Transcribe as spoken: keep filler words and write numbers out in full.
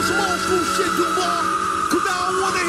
some old school shit, Duval. Cause I don't wanna